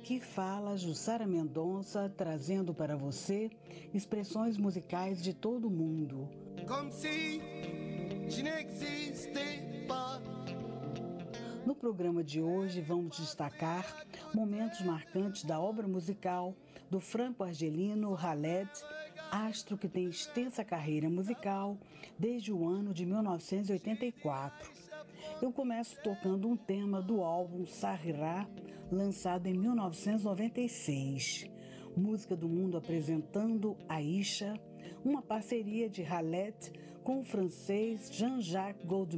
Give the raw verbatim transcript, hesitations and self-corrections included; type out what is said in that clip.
Aqui fala Jussara Mendonça, trazendo para você expressões musicais de todo o mundo. Comme si je n'existais pas. No programa de hoje vamos destacar momentos marcantes da obra musical do franco-argelino Khaled, astro que tem extensa carreira musical desde o ano de mil novecentos e oitenta e quatro. Eu começo tocando um tema do álbum Sahara, lançado em mil novecentos e noventa e seis. Música do Mundo apresentando Aisha, uma parceria de Khaled com o francês Jean-Jacques Goldman.